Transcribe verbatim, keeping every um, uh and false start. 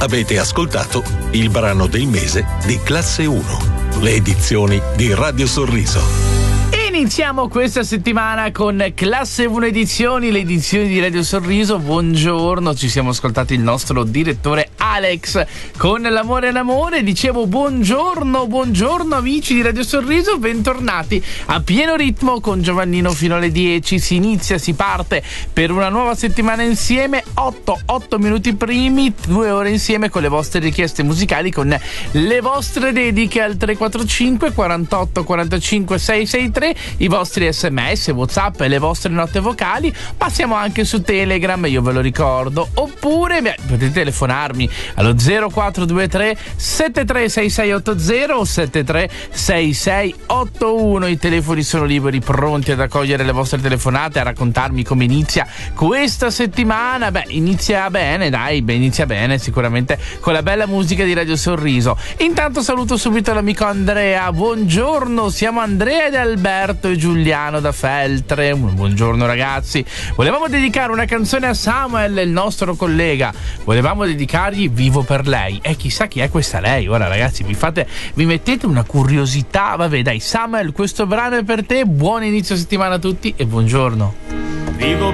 Avete ascoltato il brano del mese di Classe uno, le edizioni di Radio Sorriso. Iniziamo questa settimana con Classe uno Edizioni, le edizioni di Radio Sorriso. Buongiorno, ci siamo ascoltati il nostro direttore Alex con L'amore è l'amore. Dicevo buongiorno, buongiorno amici di Radio Sorriso, bentornati a pieno ritmo con Giovannino fino alle dieci. Si inizia, si parte per una nuova settimana insieme, otto minuti primi, due ore insieme con le vostre richieste musicali, con le vostre dediche al tre quattro cinque quarantotto quarantacinque sei sei tre, i vostri sms, whatsapp e le vostre note vocali. Passiamo anche su Telegram, io ve lo ricordo, oppure beh, potete telefonarmi allo zero quattro due tre sette tre sei sei otto zero o sette tre sei sei otto uno. I telefoni sono liberi, pronti ad accogliere le vostre telefonate, a raccontarmi come inizia questa settimana. Beh, inizia bene, dai, beh, inizia bene sicuramente con la bella musica di Radio Sorriso. Intanto saluto subito l'amico Andrea. Buongiorno, siamo Andrea ed Alberto e Giuliano da Feltre. Buongiorno ragazzi. Volevamo dedicare una canzone a Samuel, il nostro collega. Volevamo dedicargli Vivo per lei. E chissà chi è questa lei. Ora ragazzi, vi fate, vi mettete una curiosità. Vabbè dai, Samuel, questo brano è per te. Buon inizio settimana a tutti e buongiorno. Vivo